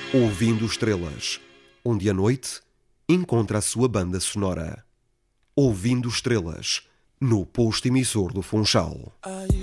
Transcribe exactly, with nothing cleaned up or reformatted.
Ouvindo Estrelas, onde a noite encontra a sua banda sonora. Ouvindo Estrelas, no posto emissor do Funchal.